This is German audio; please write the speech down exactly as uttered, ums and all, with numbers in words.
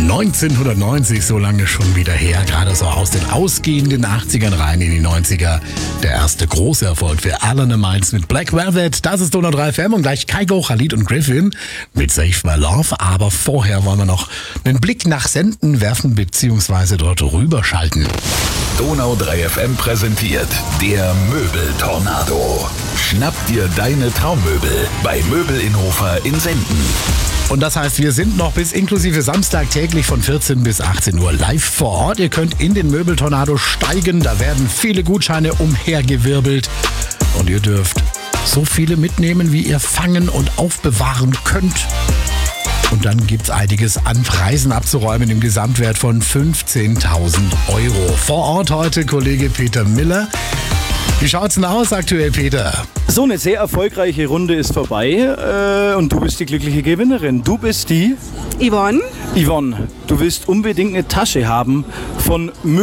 neunzehnhundertneunzig, so lange schon wieder her, gerade so aus den ausgehenden achtzigern rein in die neunziger. Der erste große Erfolg für Alan Miles mit Black Velvet. Das ist Donau drei F M und gleich Kygo, Khalid und Griffin mit Save My Love. Aber vorher wollen wir noch einen Blick nach Senden werfen bzw. dort rüberschalten. Donau drei F M präsentiert der Möbeltornado. Schnapp dir deine Traummöbel bei Möbel in Hofer in Senden. Und das heißt, wir sind noch bis inklusive Samstag täglich von vierzehn bis achtzehn Uhr live vor Ort. Ihr könnt in den Möbeltornado steigen, da werden viele Gutscheine umhergewirbelt. Und ihr dürft so viele mitnehmen, wie ihr fangen und aufbewahren könnt. Und dann gibt's einiges an Preisen abzuräumen im Gesamtwert von fünfzehntausend Euro. Vor Ort heute Kollege Peter Miller. Wie schaut's denn aus aktuell, Peter? So, eine sehr erfolgreiche Runde ist vorbei äh, und du bist die glückliche Gewinnerin. Du bist die Yvonne. Yvonne. Du willst unbedingt eine Tasche haben von Mö